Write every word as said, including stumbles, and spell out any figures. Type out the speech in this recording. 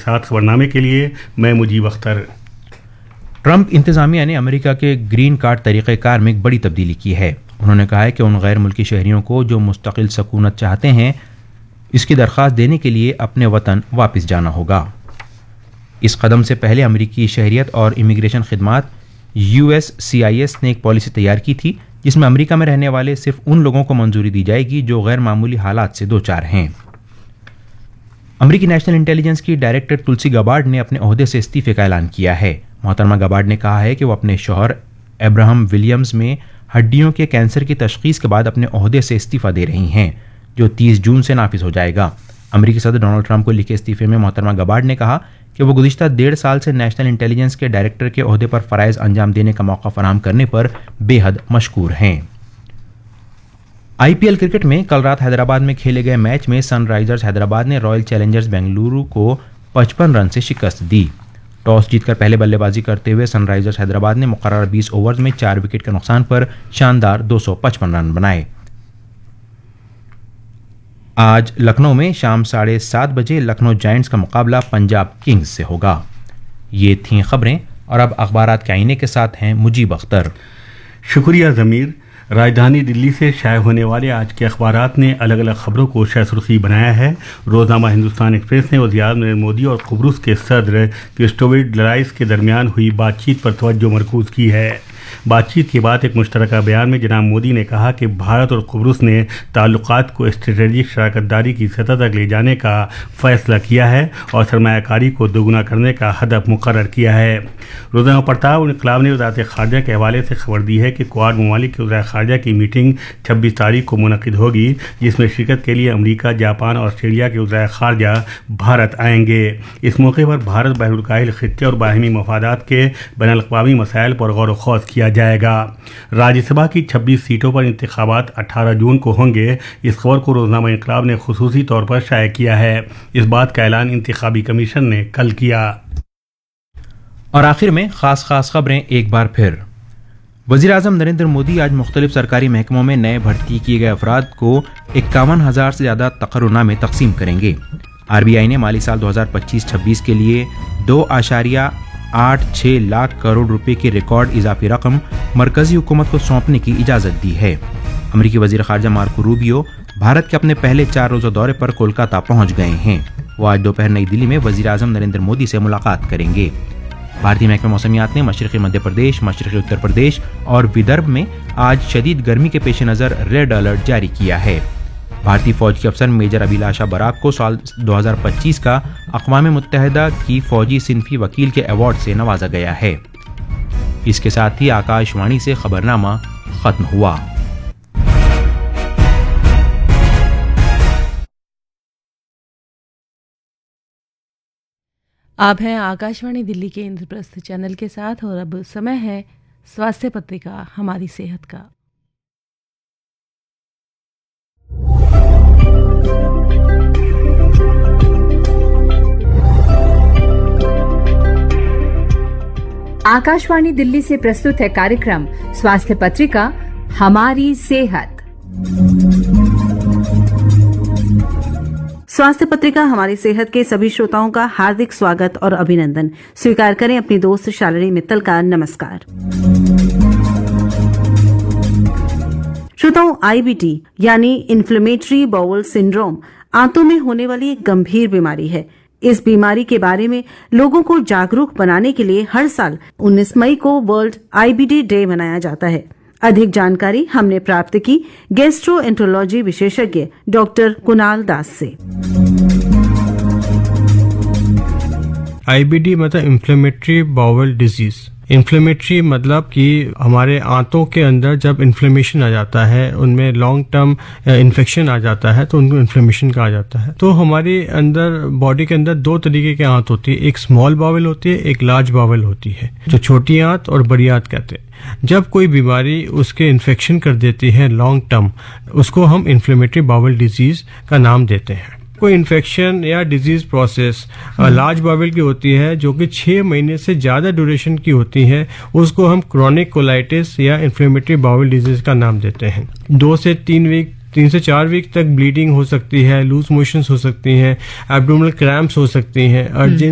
साथ खबरनामे के लिए मैं मुजीब अख्तर। ट्रंप इंतजामिया ने अमेरिका के ग्रीन कार्ड तरीक़ेकार में एक बड़ी तब्दीली की है। उन्होंने कहा है कि उन गैर मुल्की शहरियों को जो मुस्तकिल सकूनत चाहते हैं, इसकी दरख्वास्त देने के लिए अपने वतन वापस जाना होगा। इस कदम से पहले अमेरिकी शहरियत और immigration खिदमात U S C I S ने एक पॉलिसी तैयार की थी जिसमें अमेरिका में रहने वाले सिर्फ उन लोगों को मंजूरी दी जाएगी जो गैर मामूली हालात से दो चार हैं। अमेरिकी नेशनल इंटेलिजेंस की डायरेक्टर तुलसी गबार्ड ने अपने ओहदे से इस्तीफे का ऐलान किया है। मोहतरमा गबार्ड ने कहा है कि वो अपने शौहर अब्राहम विलियम्स में हड्डियों के कैंसर की तशखीस के बाद अपने ओहदे से इस्तीफा दे रही हैं, जो तीस जून से नाफिज हो जाएगा। अमेरिकी सदर डोनाल्ड ट्रंप को लिखे इस्तीफे में मोहतरमा गबार्ड ने कहा कि वो गुज़िश्ता डेढ़ साल से नेशनल इंटेलिजेंस के डायरेक्टर के ओहदे पर फ़राइज़ अंजाम देने का मौका फराहम करने पर बेहद मशकूर हैं। आई पी एल क्रिकेट में कल रात हैदराबाद में खेले गए मैच में सनराइजर्स हैदराबाद ने रॉयल चैलेंजर्स बेंगलुरु को पचपन रन से शिकस्त दी। टॉस जीतकर पहले बल्लेबाजी करते हुए सनराइजर्स हैदराबाद ने मुकर्रर बीस ओवर्स में चार विकेट के नुकसान पर शानदार दो सौ पचपन रन बनाए। आज लखनऊ में शाम साढ़े सात बजे लखनऊ जायंट्स का मुकाबला पंजाब किंग्स से होगा। ये थीं खबरें और अब अखबारात के आईने के साथ हैं मुजीब अख्तर। शुक्रिया ज़मीर। राजधानी दिल्ली से शाये होने वाले आज के अखबारात ने अलग अलग खबरों को शाह सुर्खी बनाया है। रोज़नामा हिंदुस्तान एक्सप्रेस ने वज़ीर नरेंद्र मोदी और कुब्रुस के सदर क्रिस्टोविडलाइस के दरमियान हुई बातचीत पर तवज्जो मरकूज़ की है। बातचीत के बाद एक मुश्तरका बयान में जनाब मोदी ने कहा कि भारत और कुब्रुस ने ताल्लुकात को स्ट्रेटेजिक शराकतदारी की सतह तक ले जाने का फ़ैसला किया है और सरमायाकारी को दोगुना करने का हदफ मुकर्रर किया है। रोज़ाना प्रताप इनकलाब ने वज़ारत ख़ारजा के हवाले से खबर दी है कि क्वाड ममालिक के वज़ीर ख़ारजा की मीटिंग छब्बीस तारीख को मुनक़िद होगी, जिसमें शिरकत के लिए अमरीका, जापान और ऑस्ट्रेलिया के वज़ीर ख़ारजा भारत आएंगे। इस मौके पर भारत बहरुल ख़ित्ते और बाहिमी मफादात के बैनुल अक़वामी मसाइल पर गौर व ख़ौज़ किया जाएगा। राज्यसभा की छब्बीस सीटों पर इंतखाबात अठारह जून को होंगे। इस खबर को रोज़नामा इनकलाब ने खुसूसी तौर पर शाया किया है। इस बात का ऐलान इंतखाबी कमीशन ने कल किया। और आखिर में खास खास खबरें एक बार फिर। वज़ीर आज़म नरेंद्र मोदी आज मुख्तलिफ सरकारी महकमों में नए भर्ती किए गए अफराद को इक्यावन हजार से ज़्यादा तकर्रुनामे तकसीम करेंगे। आर बी आई ने माली साल दो हज़ार पच्चीस छब्बीस के लिए दो आशारिया आठ छः लाख करोड़ रुपए की रिकॉर्ड इजाफी रकम मरकजी हुकूमत को सौंपने की इजाज़त दी है। अमरीकी वज़ीर ख़ारजा मार्को रूबियो भारत के अपने पहले चार रोज़ा दौरे पर कोलकाता पहुंच गए हैं। वो आज दोपहर नई दिल्ली में वज़ीर आज़म नरेंद्र मोदी से मुलाकात करेंगे। भारतीय महकमा मौसमियात ने मशरक़ी मध्य प्रदेश, मशरक़ी उत्तर प्रदेश और विदर्भ में आज शदीद गर्मी के पेश नज़र रेड अलर्ट जारी किया है। भारतीय फौज के अफसर मेजर अभिलाषा बराक को साल दो हज़ार पच्चीस का अक़वाम मुत्तहिदा की फौजी सिन्फी वकील के अवार्ड से नवाजा गया है। इसके साथ ही आकाशवाणी से खबरनामा खत्म हुआ। आप हैं आकाशवाणी दिल्ली के इंद्रप्रस्थ चैनल के साथ और अब समय है स्वास्थ्य पत्रिका हमारी सेहत का। आकाशवाणी दिल्ली से प्रस्तुत है कार्यक्रम स्वास्थ्य पत्रिका हमारी सेहत। स्वास्थ्य पत्रिका हमारी सेहत के सभी श्रोताओं का हार्दिक स्वागत और अभिनंदन। स्वीकार करें अपनी दोस्त शालिनी मित्तल का नमस्कार। श्रोताओं, आई बी डी यानी इन्फ्लेमेटरी बाउल सिंड्रोम आंतों में होने वाली एक गंभीर बीमारी है। इस बीमारी के बारे में लोगों को जागरूक बनाने के लिए हर साल उन्नीस मई को world I B D day मनाया जाता है। अधिक जानकारी हमने प्राप्त की गैस्ट्रोएंटरोलॉजी विशेषज्ञ डॉक्टर कुणाल दास से। आई बी डी मतलब इन्फ्लेमेटरी बाउल डिजीज। इन्फ्लेमेटरी मतलब कि हमारे आंतों के अंदर जब इन्फ्लेमेशन आ जाता है, उनमें लॉन्ग टर्म इन्फेक्शन आ जाता है तो उनको इन्फ्लेमेशन कहा जाता है। तो हमारे अंदर बॉडी के अंदर दो तरीके की आंत होती है, एक स्मॉल बावल होती है, एक लार्ज बावल होती है, जो छोटी आंत और बड़ी आंत कहते हैं। जब कोई बीमारी उसके इन्फेक्शन कर देती है लॉन्ग टर्म, उसको हम इन्फ्लेमेटरी बावल डिजीज का नाम देते हैं। कोई इन्फेक्शन या डिजीज प्रोसेस लार्ज बावल की होती है जो कि छह महीने से ज्यादा ड्यूरेशन की होती है, उसको हम क्रोनिक कोलाइटिस या इन्फ्लेमेटरी बावल डिजीज का नाम देते हैं। दो से तीन वीक तीन से चार वीक तक ब्लीडिंग हो सकती है, लूज मोशंस हो सकती हैं, एब्डोमिनल क्रैम्प्स हो सकती हैं, अर्जेंट